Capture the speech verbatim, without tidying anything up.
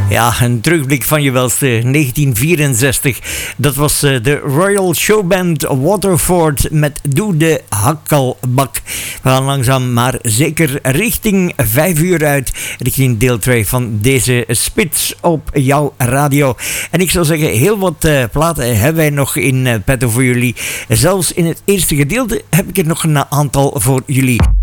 Ja, een terugblik van je welste negentien vierenzestig. Dat was uh, de Royal Showband Waterford met Doe de Hakkelbak. We gaan langzaam maar zeker richting vijf uur uit. Richting deel twee van deze spits op jouw radio. En ik zou zeggen, heel wat uh, platen hebben wij nog in uh, petto voor jullie. Zelfs in het eerste gedeelte heb ik er nog een aantal voor jullie.